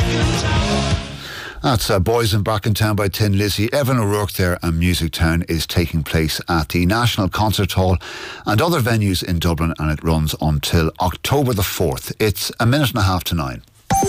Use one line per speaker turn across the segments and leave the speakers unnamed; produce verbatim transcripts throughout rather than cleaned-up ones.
That's uh, Boys in Brackentown by Tin Lizzy. Evan O'Rourke there, and Music Town is taking place at the National Concert Hall and other venues in Dublin, and it runs until October the fourth. It's a minute and a half to nine.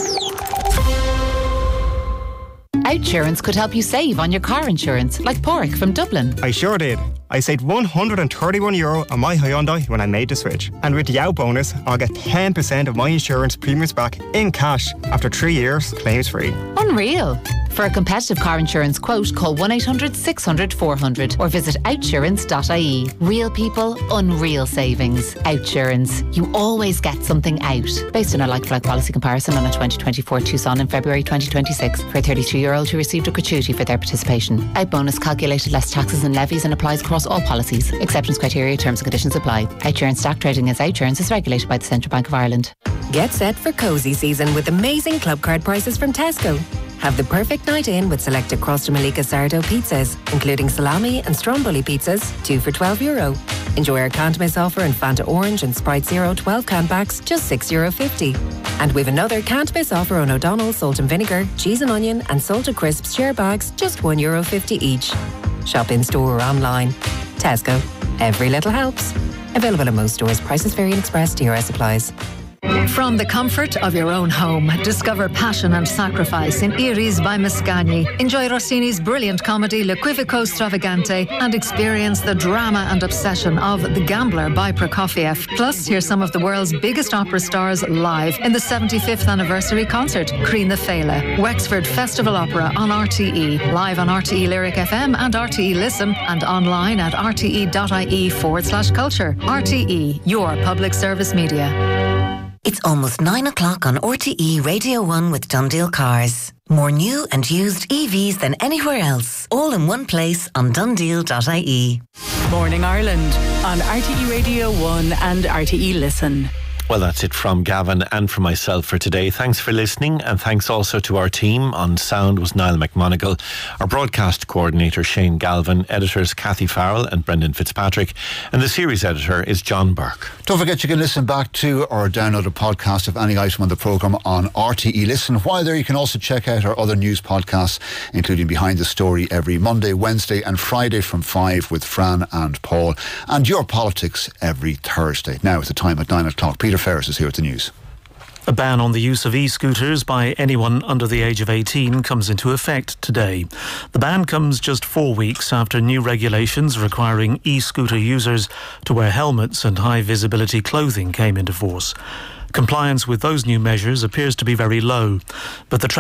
Outsurance could help you save on your car insurance, like Porrick from Dublin.
I sure did. I saved one hundred thirty-one euro on my Hyundai when I made the switch. And with the out bonus, I'll get ten percent of my insurance premiums back in cash after three years, claims free.
Unreal. For a competitive car insurance quote, call one eight hundred six hundred four hundred or visit outsurance dot I E. Real people, unreal savings. Outsurance. You always get something out. Based on a like-for-like policy comparison on a twenty twenty-four Tucson in February twenty twenty-six. For a thirty-two-year-old who received a gratuity for their participation. Out bonus calculated less taxes and levies and applies across all policies. Acceptance criteria, terms and conditions apply. Outsurance stock trading as Outsurance is regulated by the Central Bank of Ireland.
Get set for cosy season with amazing club card prices from Tesco. Have the perfect night in with selected Crosta Malika sourdough pizzas, including salami and stromboli pizzas, two for twelve euro. Enjoy our can't miss offer in Fanta Orange and Sprite Zero twelve can packs, just six euro fifty. And we've another can't miss offer on O'Donnell's salt and vinegar, cheese and onion and salted crisps share bags, just one euro fifty each. Shop in store or online. Tesco. Every little helps. Available in most stores. Prices vary in Express. T R S applies.
From the comfort of your own home, discover passion and sacrifice in Iris by Mascagni. Enjoy Rossini's brilliant comedy Le Quivico Stravagante and experience the drama and obsession of The Gambler by Prokofiev. Plus, hear some of the world's biggest opera stars live in the seventy-fifth anniversary concert, Crean the Fela. Wexford Festival Opera on R T E. Live on R T E Lyric F M and R T E Listen, and online at rte.ie forward slash culture. R T E, your public service media.
It's almost nine o'clock on R T E Radio one with Dundeel Cars. More new and used E Vs than anywhere else. All in one place on dundeel dot I E.
Morning Ireland on R T E Radio one and R T E Listen.
Well, that's it from Gavin and from myself for today. Thanks for listening, and thanks also to our team. On sound was Niall McMonigal, our broadcast coordinator Shane Galvin, editors Kathy Farrell and Brendan Fitzpatrick, and the series editor is John Burke.
Don't forget you can listen back to or download a podcast of any item on the programme on R T E Listen. While there, you can also check out our other news podcasts, including Behind the Story every Monday, Wednesday and Friday from five with Fran and Paul, and Your Politics every Thursday. Now at the time at nine o'clock. Peter Ferris is here with the news.
A ban on the use of e-scooters by anyone under the age of eighteen comes into effect today. The ban comes just four weeks after new regulations requiring e-scooter users to wear helmets and high-visibility clothing came into force. Compliance with those new measures appears to be very low, but the